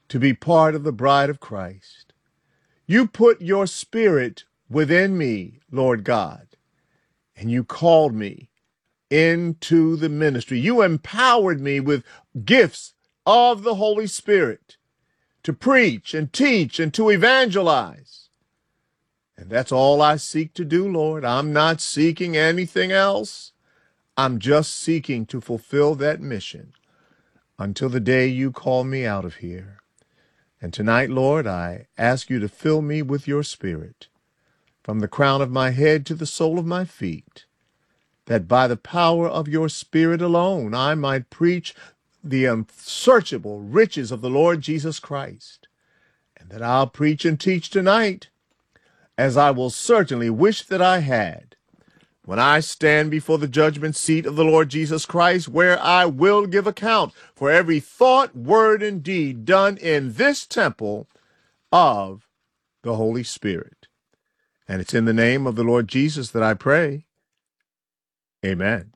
to be part of the bride of Christ. You put your spirit within me, Lord God, and you called me into the ministry. You empowered me with gifts of the Holy Spirit to preach and teach and to evangelize. And that's all I seek to do, Lord. I'm not seeking anything else. I'm just seeking to fulfill that mission until the day you call me out of here. And tonight, Lord, I ask you to fill me with your Spirit from the crown of my head to the sole of my feet, that by the power of your Spirit alone I might preach the unsearchable riches of the Lord Jesus Christ, and that I'll preach and teach tonight as I will certainly wish that I had when I stand before the judgment seat of the Lord Jesus Christ, where I will give account for every thought, word, and deed done in this temple of the Holy Spirit. And it's in the name of the Lord Jesus that I pray. Amen.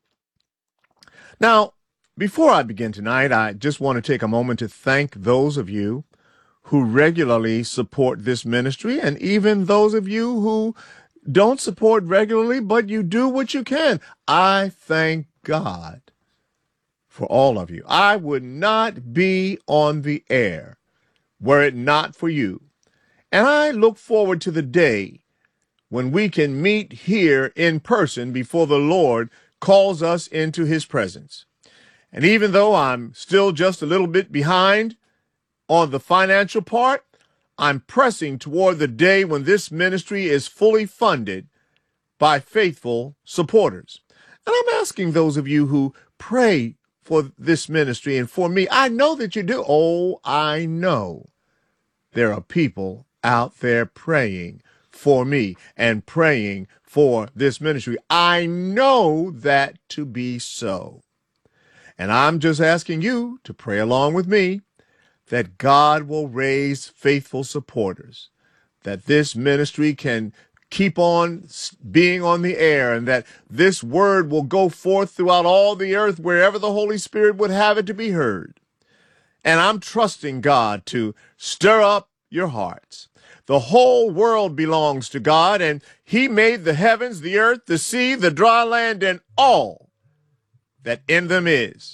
Now, before I begin tonight, I just want to take a moment to thank those of you who regularly support this ministry, and even those of you who don't support regularly, but you do what you can. I thank God for all of you. I would not be on the air were it not for you. And I look forward to the day when we can meet here in person before the Lord calls us into his presence. And even though I'm still just a little bit behind on the financial part, I'm pressing toward the day when this ministry is fully funded by faithful supporters. And I'm asking those of you who pray for this ministry and for me, I know that you do. Oh, I know there are people out there praying for me and praying for this ministry. I know that to be so. And I'm just asking you to pray along with me that God will raise faithful supporters, that this ministry can keep on being on the air, and that this word will go forth throughout all the earth wherever the Holy Spirit would have it to be heard. And I'm trusting God to stir up your hearts. The whole world belongs to God, and he made the heavens, the earth, the sea, the dry land, and all that in them is.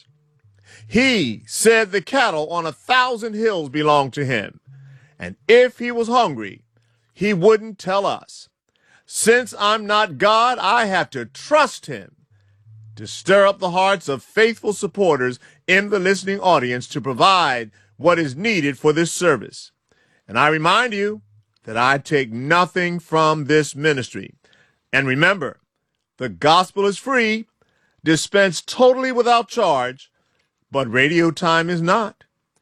He said the cattle on 1,000 hills belong to him. And if he was hungry, he wouldn't tell us. Since I'm not God, I have to trust him to stir up the hearts of faithful supporters in the listening audience to provide what is needed for this service. And I remind you that I take nothing from this ministry. And remember, the gospel is free, dispensed totally without charge, but radio time is not.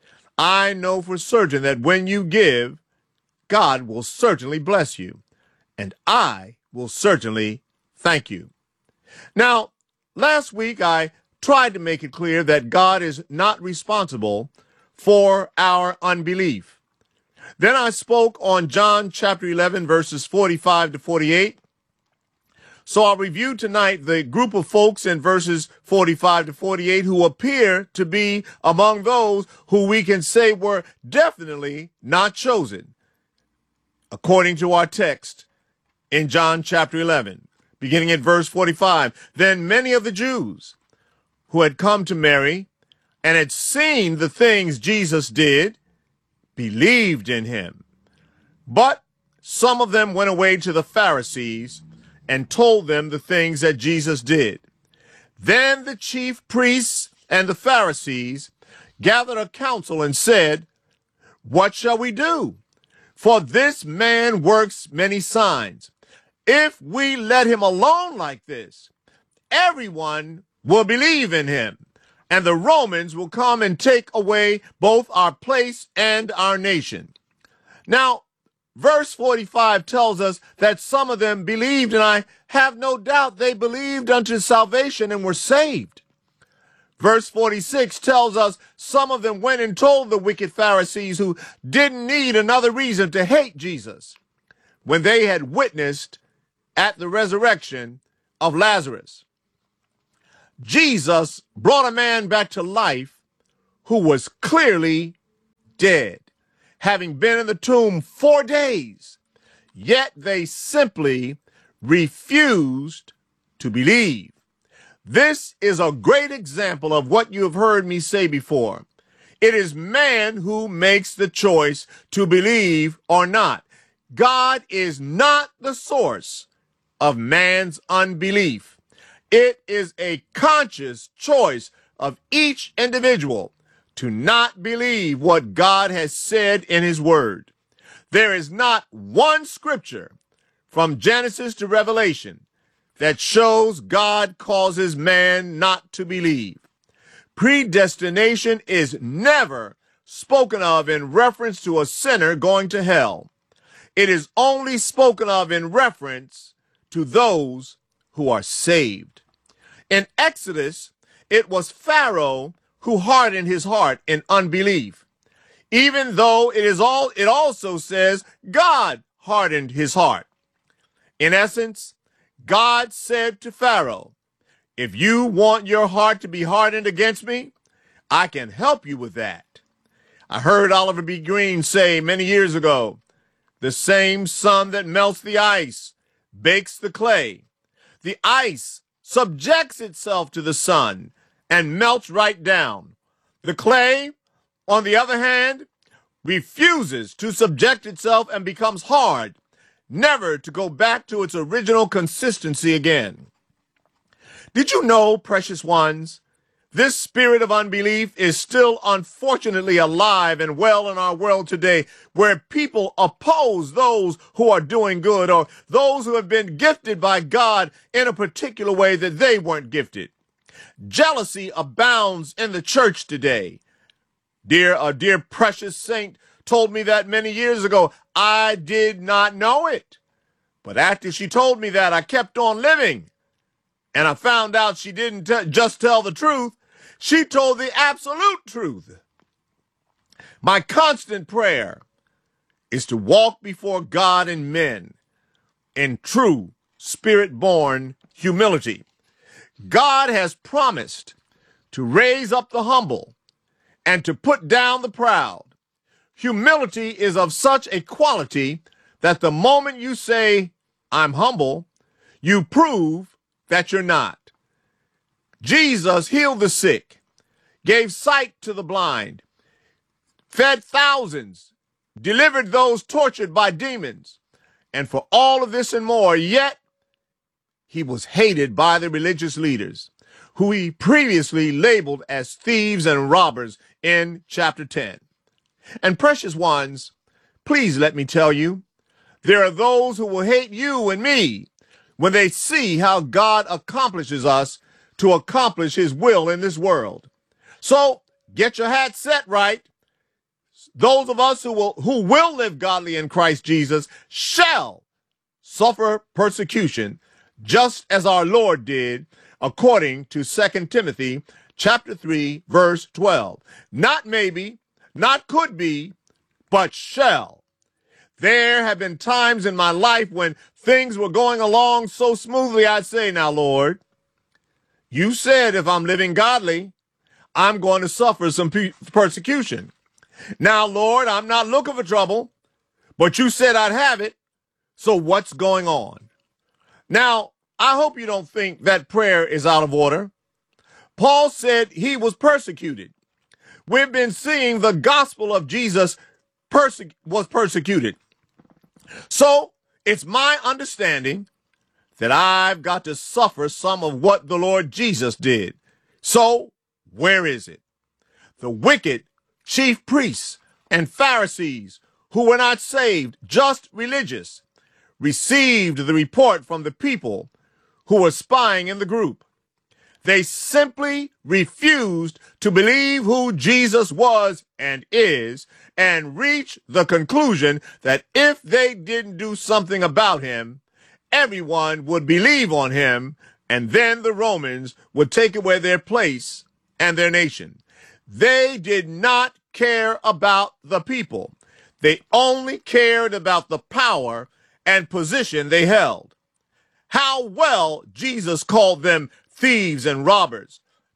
I know for certain that when you give, God will certainly bless you, and I will certainly thank you. Now, last week I tried to make it clear that God is not responsible for our unbelief. Then I spoke on John chapter 11, verses 45 to 48. So I'll review tonight the group of folks in verses 45 to 48 who appear to be among those who we can say were definitely not chosen, according to our text in John chapter 11, beginning at verse 45. Then many of the Jews who had come to Mary and had seen the things Jesus did believed in him. But some of them went away to the Pharisees and told them the things that Jesus did. Then the chief priests and the Pharisees gathered a council and said, "What shall we do? For this man works many signs. If we let him alone like this, everyone will believe in him, and the Romans will come and take away both our place and our nation." Now, verse 45 tells us that some of them believed, and I have no doubt they believed unto salvation and were saved. Verse 46 tells us some of them went and told the wicked Pharisees, who didn't need another reason to hate Jesus, when they had witnessed at the resurrection of Lazarus. Jesus brought a man back to life who was clearly dead. having been in the tomb 4 days, yet they simply refused to believe. This is a great example of what you have heard me say before. It is man who makes the choice to believe or not. God is not the source of man's unbelief. It is a conscious choice of each individual to not believe what God has said in his word. There is not one scripture from Genesis to Revelation that shows God causes man not to believe. Predestination is never spoken of in reference to a sinner going to hell. It is only spoken of in reference to those who are saved. In Exodus, it was Pharaoh who hardened his heart in unbelief, even though it also says God hardened his heart. In essence, God said to Pharaoh, if you want your heart to be hardened against me, I can help you with that. I heard Oliver B. Green say many years ago, the same sun that melts the ice bakes the clay. The ice subjects itself to the sun and melts right down. The clay, on the other hand, refuses to subject itself and becomes hard, never to go back to its original consistency again. Did you know, precious ones, this spirit of unbelief is still unfortunately alive and well in our world today, where people oppose those who are doing good or those who have been gifted by God in a particular way that they weren't gifted. Jealousy abounds in the church today. A dear precious saint told me that many years ago. I did not know it. But after she told me that, I kept on living. And I found out she didn't just tell the truth. She told the absolute truth. My constant prayer is to walk before God and men in true spirit-born humility. God has promised to raise up the humble and to put down the proud. Humility is of such a quality that the moment you say, I'm humble, you prove that you're not. Jesus healed the sick, gave sight to the blind, fed thousands, delivered those tortured by demons, and for all of this and more, yet he was hated by the religious leaders, who he previously labeled as thieves and robbers in chapter 10. And precious ones, please let me tell you, there are those who will hate you and me when they see how God accomplishes us to accomplish his will in this world. So get your hat set right. Those of us who will live godly in Christ Jesus shall suffer persecution, just as our Lord did, according to 2 Timothy chapter 3, verse 12. Not maybe, not could be, but shall. There have been times in my life when things were going along so smoothly, I'd say, now, Lord, you said if I'm living godly, I'm going to suffer some persecution. Now, Lord, I'm not looking for trouble, but you said I'd have it, so what's going on? Now, I hope you don't think that prayer is out of order. Paul said he was persecuted. We've been seeing the gospel of Jesus was persecuted. So it's my understanding that I've got to suffer some of what the Lord Jesus did. So where is it? The wicked chief priests and Pharisees who were not saved, just religious, received the report from the people who were spying in the group. They simply refused to believe who Jesus was and is, and reached the conclusion that if they didn't do something about him, everyone would believe on him, and then the Romans would take away their place and their nation. They did not care about the people. They only cared about the power and position they held. How well Jesus called them thieves and robbers,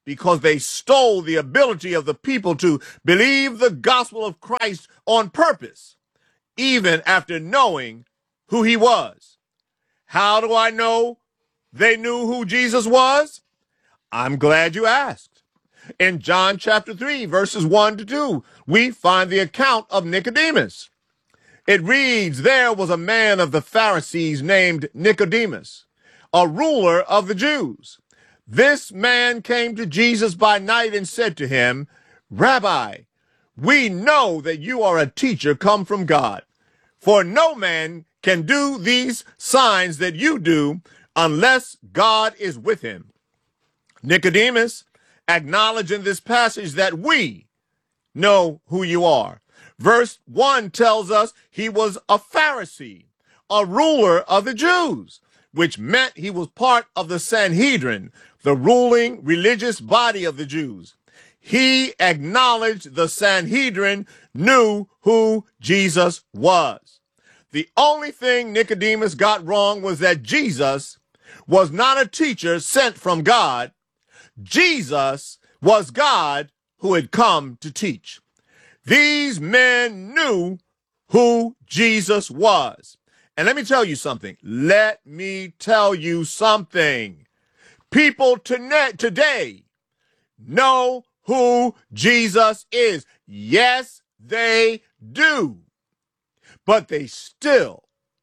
because they stole the ability of the people to believe the gospel of Christ on purpose, even after knowing who he was. How do I know they knew who Jesus was? I'm glad you asked. In John chapter 3, verses 1 to 2, we find the account of Nicodemus. It reads, there was a man of the Pharisees named Nicodemus, a ruler of the Jews. This man came to Jesus by night and said to him, Rabbi, we know that you are a teacher come from God, for no man can do these signs that you do unless God is with him. Nicodemus acknowledged in this passage that we know who you are. Verse 1 tells us he was a Pharisee, a ruler of the Jews, which meant he was part of the Sanhedrin, the ruling religious body of the Jews. He acknowledged the Sanhedrin knew who Jesus was. The only thing Nicodemus got wrong was that Jesus was not a teacher sent from God. Jesus was God who had come to teach. These men knew who Jesus was. And let me tell you something. Let me tell you something. People today know who Jesus is. Yes, they do. But they still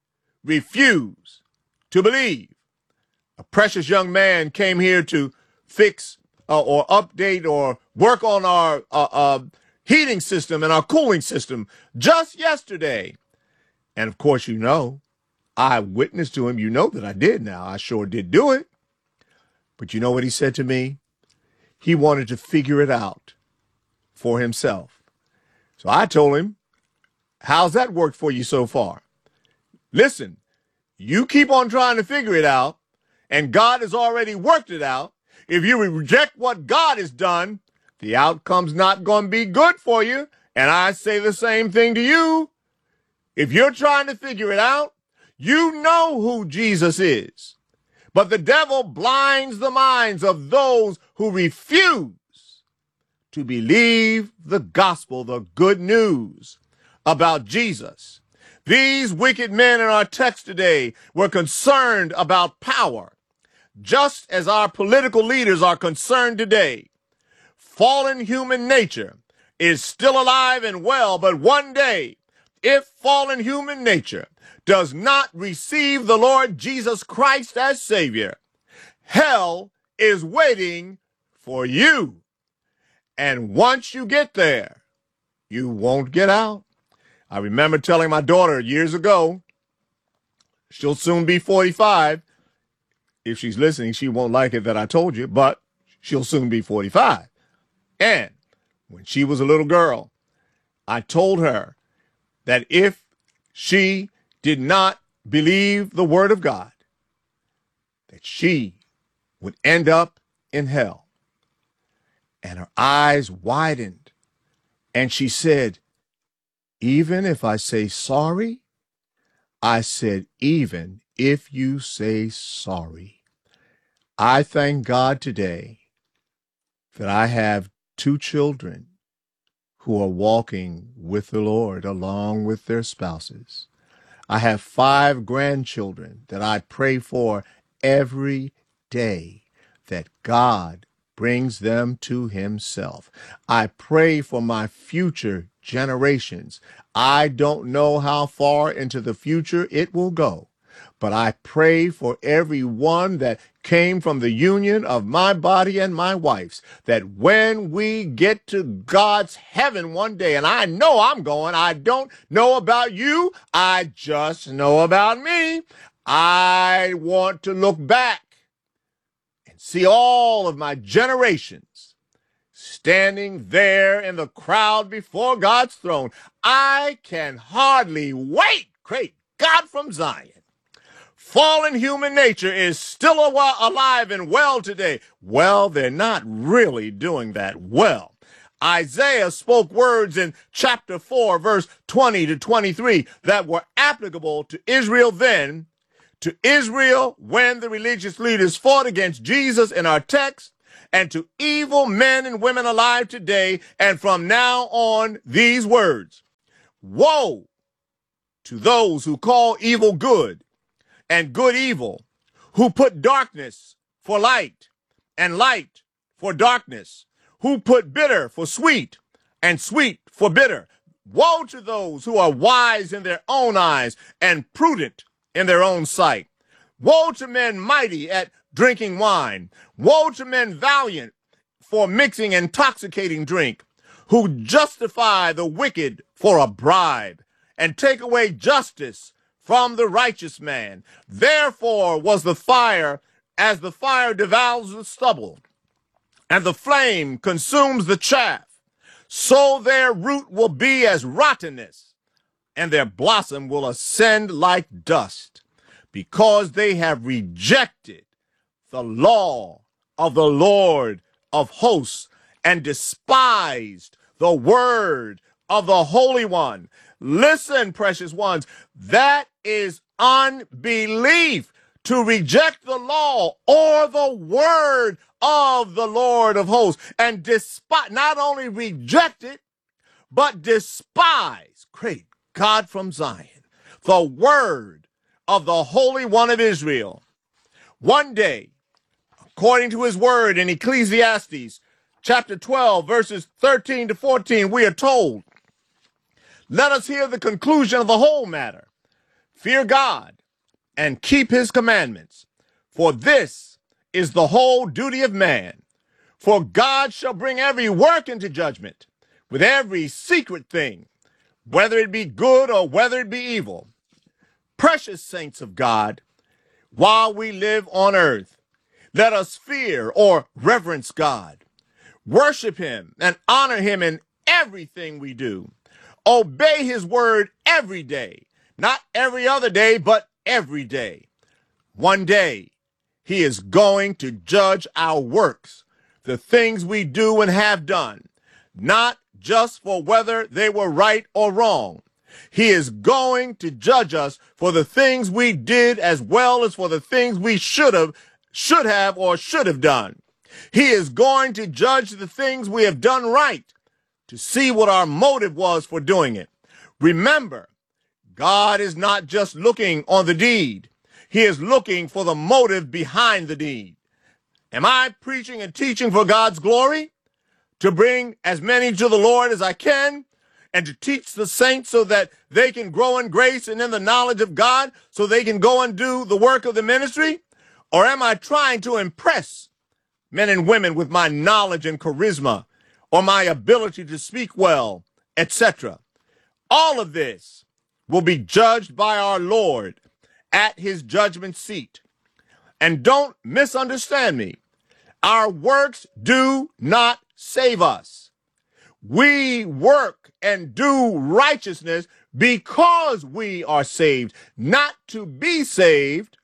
refuse to believe. A precious young man came here to fix or update or work on our heating system and our cooling system just yesterday. And of course, you know, I witnessed to him. You know that I did now. I sure did do it. But you know what he said to me? He wanted to figure it out for himself. So I told him, how's that worked for you so far? Listen, you keep on trying to figure it out, and God has already worked it out. If you reject what God has done, the outcome's not going to be good for you. And I say the same thing to you. If you're trying to figure it out, you know who Jesus is. But the devil blinds the minds of those who refuse to believe the gospel, the good news about Jesus. These wicked men in our text today were concerned about power, just as our political leaders are concerned today. Fallen human nature is still alive and well, but one day, if fallen human nature does not receive the Lord Jesus Christ as Savior, hell is waiting for you. And once you get there, you won't get out. I remember telling my daughter years ago, she'll soon be 45. If she's listening, she won't like it that I told you, but she'll soon be 45. And when she was a little girl, I told her that if she did not believe the word of God, that she would end up in hell. And her eyes widened, and she said, even if I say sorry? I said, even if you say sorry. I thank God today that I have 2 children who are walking with the Lord along with their spouses. I have 5 grandchildren that I pray for every day, that God brings them to himself. I pray for my future generations. I don't know how far into the future it will go, but I pray for every one that came from the union of my body and my wife's, that when we get to God's heaven one day, and I know I'm going, I don't know about you, I just know about me. I want to look back and see all of my generations standing there in the crowd before God's throne. I can hardly wait. Great God from Zion. Fallen human nature is still alive and well today. Well, they're not really doing that well. Isaiah spoke words in chapter 4, verse 20 to 23 that were applicable to Israel then, to Israel when the religious leaders fought against Jesus in our text, and to evil men and women alive today and from now on these words: woe to those who call evil good and good evil, who put darkness for light and light for darkness, who put bitter for sweet and sweet for bitter. Woe to those who are wise in their own eyes and prudent in their own sight. Woe to men mighty at drinking wine. Woe to men valiant for mixing intoxicating drink, who justify the wicked for a bribe and take away justice from the righteous man. Therefore was the fire as the fire devours the stubble, and the flame consumes the chaff. So their root will be as rottenness, and their blossom will ascend like dust, because they have rejected the law of the Lord of hosts and despised the word of the Holy One. Listen, precious ones, that is unbelief, to reject the law or the word of the Lord of hosts, and despise, not only reject it, but despise, great God from Zion, the word of the Holy One of Israel. One day, according to his word in Ecclesiastes chapter 12, verses 13 to 14, we are told, let us hear the conclusion of the whole matter. Fear God and keep his commandments, for this is the whole duty of man. For God shall bring every work into judgment with every secret thing, whether it be good or whether it be evil. Precious saints of God, while we live on earth, let us fear or reverence God, worship him and honor him in everything we do. Obey his word every day, not every other day, but every day. One day, he is going to judge our works, the things we do and have done, not just for whether they were right or wrong. He is going to judge us for the things we did as well as for the things we should have done. He is going to judge the things we have done right to see what our motive was for doing it. Remember, God is not just looking on the deed. He is looking for the motive behind the deed. Am I preaching and teaching for God's glory? To bring as many to the Lord as I can, and to teach the saints so that they can grow in grace and in the knowledge of God, so they can go and do the work of the ministry? Or am I trying to impress men and women with my knowledge and charisma, or my ability to speak well, etc.? All of this will be judged by our Lord at his judgment seat. And don't misunderstand me. Our works do not save us. We work and do righteousness because we are saved, not to be saved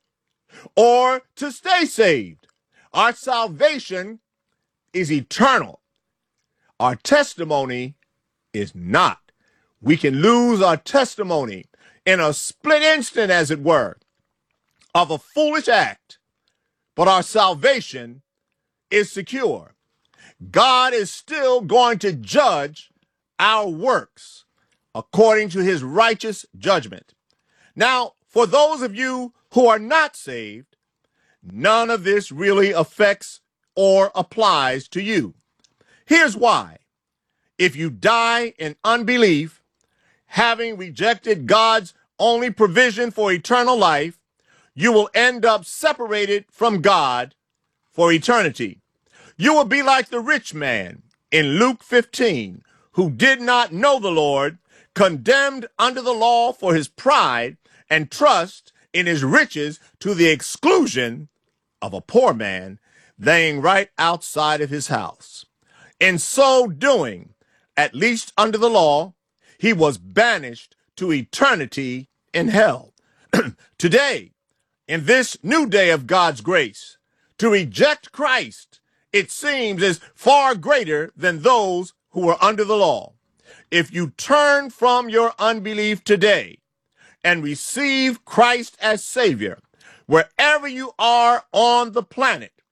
or to stay saved. Our salvation is eternal. Our testimony is not. We can lose our testimony in a split instant, as it were, of a foolish act, but our salvation is secure. God is still going to judge our works according to his righteous judgment. Now, for those of you who are not saved, none of this really affects or applies to you. Here's why. If you die in unbelief, having rejected God's only provision for eternal life, you will end up separated from God for eternity. You will be like the rich man in Luke 15, who did not know the Lord, condemned under the law for his pride and trust in his riches to the exclusion of a poor man laying right outside of his house. In so doing, at least under the law, he was banished to eternity in hell. Today, in this new day of God's grace, to reject Christ, it seems, is far greater than those who are under the law. If you turn from your unbelief today and receive Christ as Savior, wherever you are on the planet,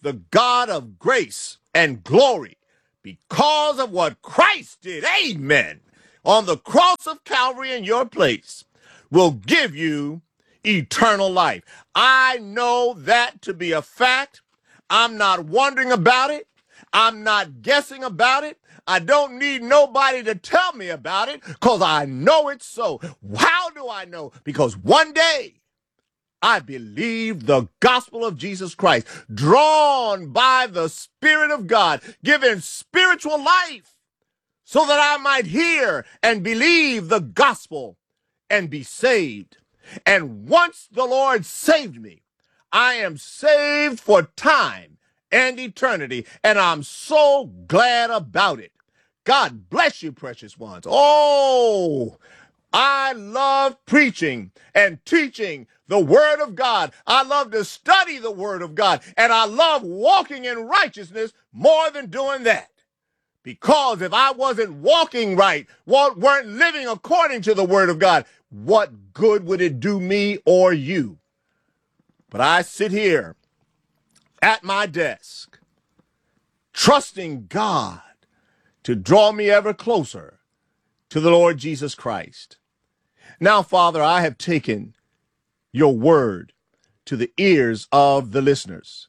the God of grace and glory, because of what Christ did, amen, on the cross of Calvary in your place, will give you eternal life. I know that to be a fact. I'm not wondering about it. I'm not guessing about it. I don't need nobody to tell me about it because I know it's so. How do I know? Because one day I believed the gospel of Jesus Christ, drawn by the Spirit of God, given spiritual life so that I might hear and believe the gospel and be saved. And once the Lord saved me, I am saved for time and eternity, and I'm so glad about it. God bless you, precious ones. Oh, I love preaching and teaching the Word of God. I love to study the Word of God, and I love walking in righteousness more than doing that. Because if I wasn't walking right, weren't living according to the Word of God, what good would it do me or you? But I sit here at my desk, trusting God to draw me ever closer to the Lord Jesus Christ. Now, Father, I have taken your word to the ears of the listeners.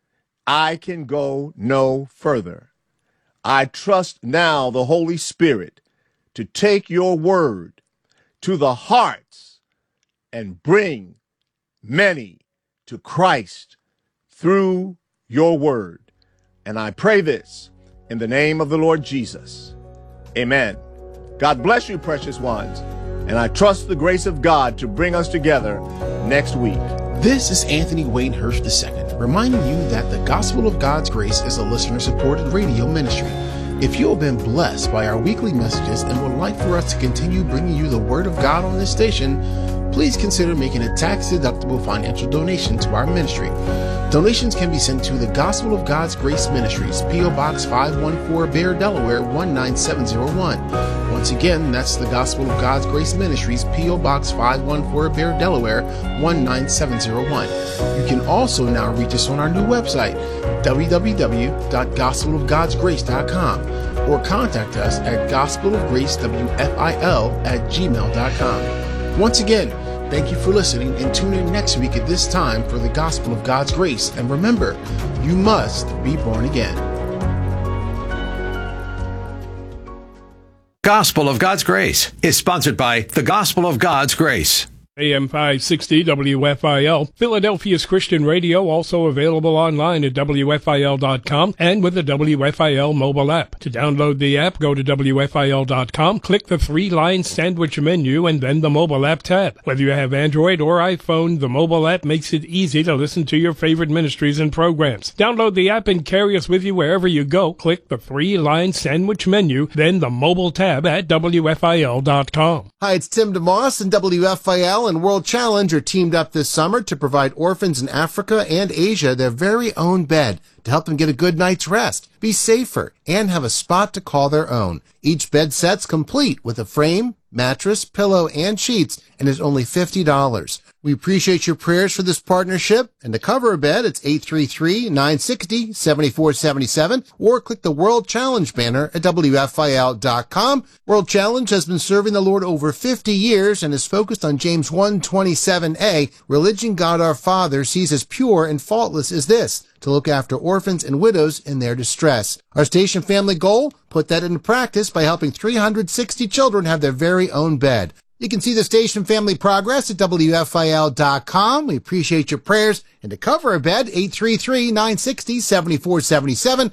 I can go no further. I trust now the Holy Spirit to take your word to the hearts and bring many to Christ through your word. And I pray this in the name of the Lord Jesus. Amen. God bless you, precious ones. And I trust the grace of God to bring us together next week. This is Anthony Wayne Hirsch II, reminding you that the Gospel of God's Grace is a listener-supported radio ministry. If you have been blessed by our weekly messages and would like for us to continue bringing you the Word of God on this station, please consider making a tax-deductible financial donation to our ministry. Donations can be sent to the Gospel of God's Grace Ministries, P.O. Box 514, Bear, Delaware 19701. Once again, that's the Gospel of God's Grace Ministries, P.O. Box 514, Bear, Delaware 19701. You can also now reach us on our new website, www.gospelofgodsgrace.com, or contact us at gospelofgracewfil@gmail.com. Once again, thank you for listening, and tune in next week at this time for the Gospel of God's Grace. And remember, you must be born again. Gospel of God's Grace is sponsored by the Gospel of God's Grace. AM 560 WFIL, Philadelphia's Christian radio, also available online at WFIL.com and with the WFIL mobile app. To download the app, go to WFIL.com, click the three-line sandwich menu, and then the mobile app tab. Whether you have Android or iPhone, the mobile app makes it easy to listen to your favorite ministries and programs. Download the app and carry us with you wherever you go. Click the three-line sandwich menu, then the mobile tab at WFIL.com. Hi, it's Tim DeMoss, and WFIL and World Challenge are teamed up this summer to provide orphans in Africa and Asia their very own bed to help them get a good night's rest, be safer, and have a spot to call their own. Each bed set's complete with a frame, mattress, pillow, and sheets, and is only $50. We appreciate your prayers for this partnership, and to cover a bed, it's 833-960-7477, or click the World Challenge banner at WFIL.com. World Challenge has been serving the Lord over 50 years and is focused on James 1:27a. Religion God our Father sees as pure and faultless as this, to look after orphans and widows in their distress. Our station family goal? Put that into practice by helping 360 children have their very own bed. You can see the station family progress at WFIL.com. We appreciate your prayers. And to cover a bed, 833-960-7477,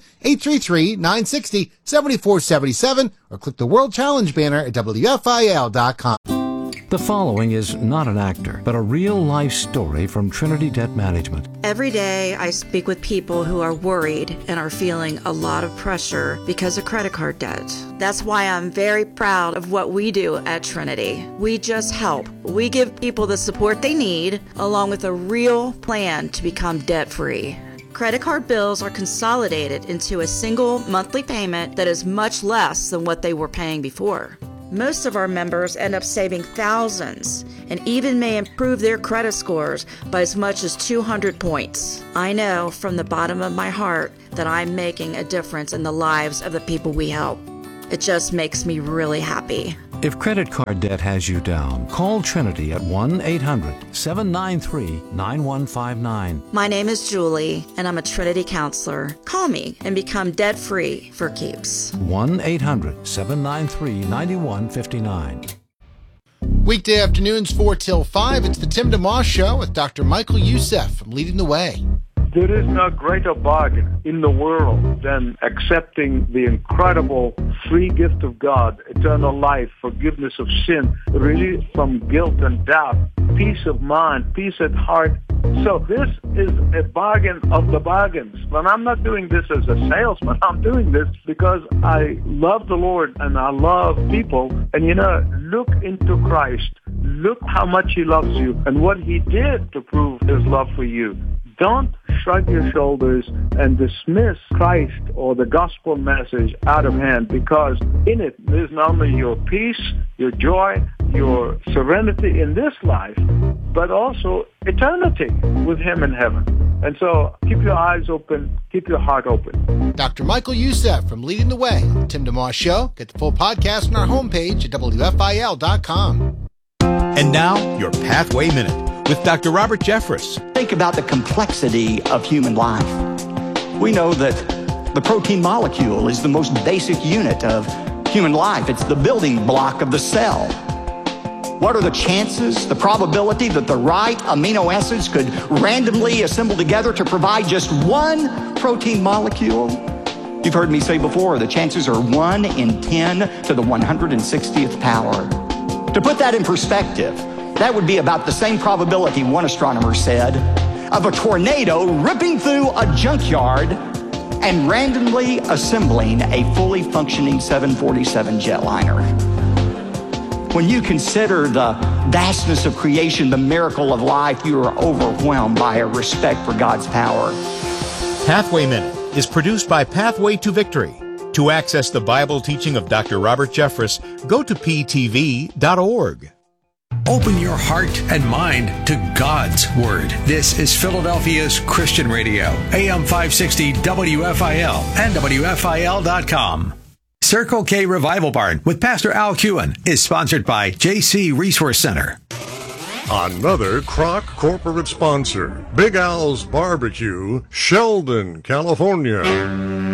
833-960-7477, or click the World Challenge banner at WFIL.com. The following is not an actor, but a real-life story from Trinity Debt Management. Every day I speak with people who are worried and are feeling a lot of pressure because of credit card debt. That's why I'm very proud of what we do at Trinity. We just help. We give people the support they need, along with a real plan to become debt-free. Credit card bills are consolidated into a single monthly payment that is much less than what they were paying before. Most of our members end up saving thousands and even may improve their credit scores by as much as 200 points. I know from the bottom of my heart that I'm making a difference in the lives of the people we help. It just makes me really happy. If credit card debt has you down, call Trinity at 1-800-793-9159. My name is Julie, and I'm a Trinity counselor. Call me and become debt-free for keeps. 1-800-793-9159. Weekday afternoons 4 till 5, it's the Tim DeMoss Show with Dr. Michael Youssef from Leading the Way. There is no greater bargain in the world than accepting the incredible free gift of God, eternal life, forgiveness of sin, release from guilt and doubt, peace of mind, peace at heart. So this is a bargain of the bargains. But I'm not doing this as a salesman. I'm doing this because I love the Lord and I love people. And look into Christ. Look how much He loves you and what He did to prove His love for you. Don't shrug your shoulders and dismiss Christ or the gospel message out of hand, because in it there's not only your peace, your joy, your serenity in this life, but also eternity with Him in heaven. And so keep your eyes open, keep your heart open. Dr. Michael Youssef from Leading the Way, Tim DeMoss Show. Get the full podcast on our homepage at WFIL.com. And now, your Pathway Minute with Dr. Robert Jeffress. Think about the complexity of human life. We know that the protein molecule is the most basic unit of human life. It's the building block of the cell. What are the chances, the probability that the right amino acids could randomly assemble together to provide just one protein molecule? You've heard me say before, the chances are 1 in 10 to the 160th power. To put that in perspective, that would be about the same probability, one astronomer said, of a tornado ripping through a junkyard and randomly assembling a fully functioning 747 jetliner. When you consider the vastness of creation, the miracle of life, you are overwhelmed by a respect for God's power. Pathway Minute is produced by Pathway to Victory. To access the Bible teaching of Dr. Robert Jeffress, go to ptv.org. Open your heart and mind to God's Word. This is Philadelphia's Christian Radio, AM 560 WFIL and WFIL.com. Circle K Revival Barn with Pastor Al Kewen is sponsored by JC Resource Center. Another Kroc corporate sponsor, Big Al's Barbecue, Sheldon, California.